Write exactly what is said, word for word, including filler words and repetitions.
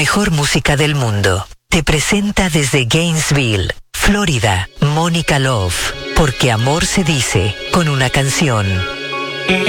mejor música del mundo. Te presenta desde Gainesville, Florida, Mónica Love. Porque amor se dice con una canción.